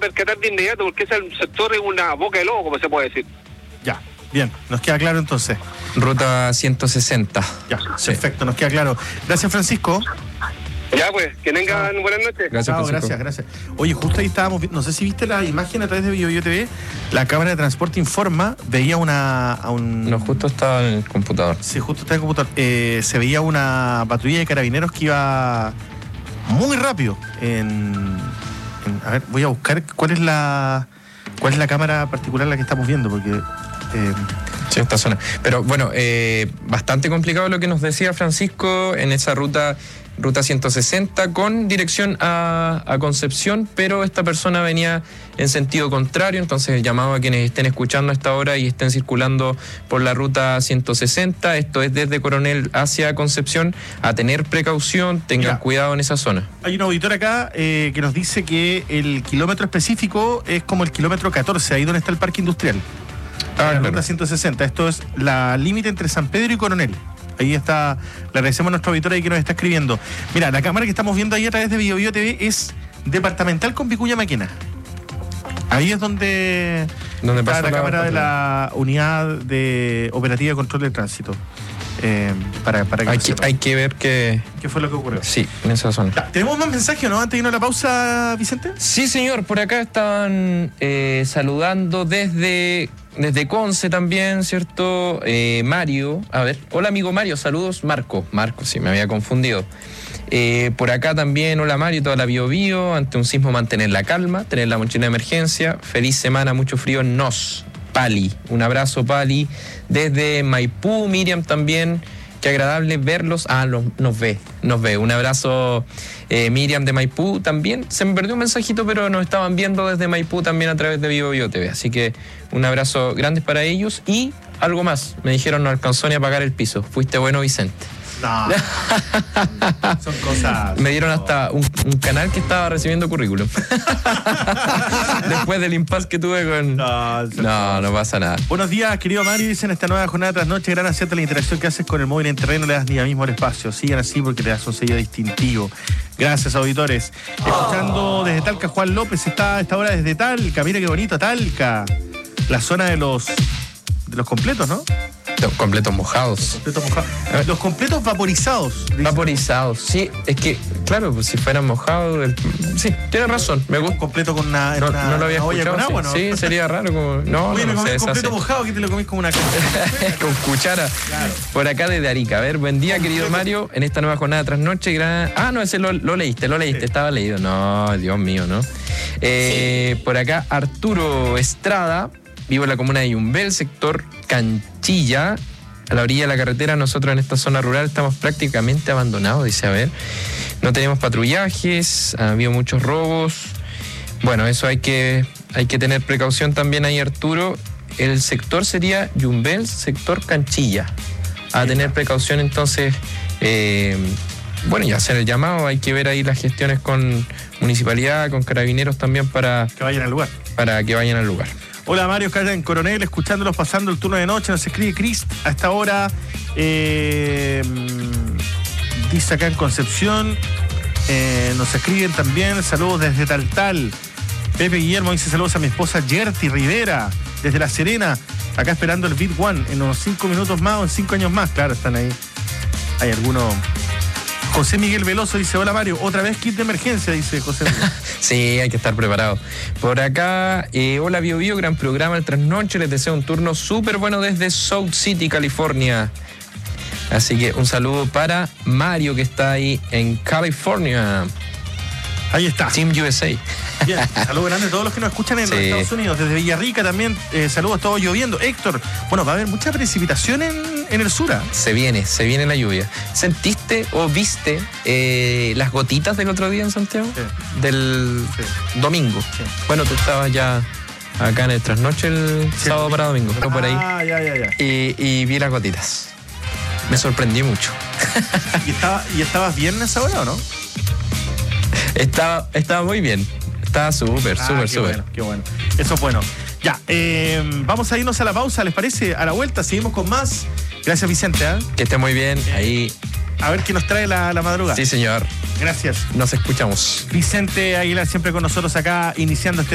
percatar de inmediato, porque ese sector es una boca de lobo, como se puede decir. Ya, bien, nos queda claro entonces. Ruta 160. Ya, sí. Perfecto, nos queda claro. Gracias, Francisco. Ya, pues, que tengan buenas noches. Gracias. Oye, justo ahí estábamos viendo, no sé si viste la imagen a través de BioBio TV, la cámara de transporte informa, veía No, justo estaba en el computador. Sí, justo está en el computador. Se veía una patrulla de carabineros que iba muy rápido a ver, voy a buscar cuál es la cámara particular la que estamos viendo, porque... Sí, esta zona. Pero bueno, bastante complicado lo que nos decía Francisco en esa ruta 160 con dirección a Concepción, pero esta persona venía en sentido contrario, entonces el llamado a quienes estén escuchando a esta hora y estén circulando por la ruta 160, esto es desde Coronel hacia Concepción, a tener precaución, tengan cuidado en esa zona. Hay un auditor acá que nos dice que el kilómetro específico es como el kilómetro 14, ahí donde está el parque industrial. La ruta 160, esto es la límite entre San Pedro y Coronel. Ahí está, le agradecemos a nuestro auditor ahí que nos está escribiendo. Mira, la cámara que estamos viendo ahí a través de BioBio TV es departamental con Vicuña Maquena. Ahí es donde está la cámara de la unidad de operativa de control del tránsito. Para que hay que ver qué fue lo que ocurrió. Sí, en esa zona. ¿Tenemos más mensajes, no? Antes de irnos a la pausa, Vicente. Sí, señor, por acá estaban saludando desde Conce también, ¿cierto? Mario, a ver, hola amigo Mario, saludos. Marco, sí, me había confundido. Por acá también, hola Mario, toda la BioBio, ante un sismo mantener la calma, tener la mochila de emergencia, feliz semana, mucho frío, Pali, un abrazo Pali, desde Maipú, Miriam también, qué agradable verlos, nos ve, un abrazo Miriam de Maipú también, se me perdió un mensajito pero nos estaban viendo desde Maipú también a través de BioBio TV, así que un abrazo grande para ellos y algo más, me dijeron no alcanzó ni a pagar el piso, fuiste bueno Vicente. No, son cosas. Me dieron hasta un canal que estaba recibiendo currículum. Después del impasse que tuve con... No pasa nada. Buenos días, querido Mario. Dicen esta nueva jornada tras noche, gran acierto la interacción que haces con el móvil en terreno, le das ni mismo el espacio. Sigan así porque te das un sello distintivo. Gracias, auditores. Escuchando desde Talca, Juan López está a esta hora desde Talca. Mira qué bonito, Talca. La zona de los completos, ¿no? Los completos mojados. Los completos vaporizados. Vaporizados, sí. Es que, claro, pues si fueran mojados... Sí, tienes razón. Me gusta. Un completo con una no lo había escuchado, con agua, ¿no? Sí, sería raro. Oye, me comí un completo mojado, que te lo comís como una con cuchara. Claro. Por acá desde Arica. A ver, buen día, querido Mario. En esta nueva jornada tras noche. No, ese lo leíste. Sí. Estaba leído. No, Dios mío, ¿no? Sí. Por acá, Arturo Estrada. Vivo en la comuna de Yumbel, sector Canchilla, a la orilla de la carretera. Nosotros en esta zona rural estamos prácticamente abandonados, dice, a ver. No tenemos patrullajes, ha habido muchos robos. Bueno, eso hay que tener precaución también ahí, Arturo. El sector sería Yumbel, sector Canchilla. A tener precaución entonces, bueno, y hacer el llamado. Hay que ver ahí las gestiones con municipalidad, con carabineros también para que vayan al lugar. Hola Mario, acá en Coronel, escuchándolos pasando el turno de noche, nos escribe Cris a esta hora, dice acá en Concepción, nos escriben también, saludos desde Taltal, Pepe Guillermo dice saludos a mi esposa Gerti Rivera, desde La Serena, acá esperando el Beat One, en unos 5 minutos más o en 5 años más, claro, están ahí, hay algunos... José Miguel Veloso dice, hola Mario, otra vez kit de emergencia, dice José Miguel. Sí, hay que estar preparado. Por acá, hola BioBio, gran programa el trasnoche, les deseo un turno súper bueno desde South City, California. Así que un saludo para Mario que está ahí en California. Ahí está. Team USA. Bien, saludos grandes a todos los que nos escuchan en los Estados Unidos. Desde Villarrica también, saludos, todo lloviendo. Héctor, bueno, va a haber mucha precipitación en el sur. Se viene la lluvia. ¿Sentiste o viste las gotitas del otro día en Santiago? Sí. Del domingo. Sí. Bueno, tú estabas ya acá en el trasnoche el sábado para domingo. Por ahí. Ya. Y vi las gotitas. Me sorprendí mucho. ¿Y estabas bien en esa hora o no? Estaba muy bien. Estaba súper. Qué bueno. Eso es bueno. Ya, vamos a irnos a la pausa, ¿les parece? A la vuelta, seguimos con más. Gracias, Vicente. Que esté muy bien. Ahí. A ver qué nos trae la madrugada. Sí, señor. Gracias. Nos escuchamos. Vicente Aguilar siempre con nosotros acá, iniciando este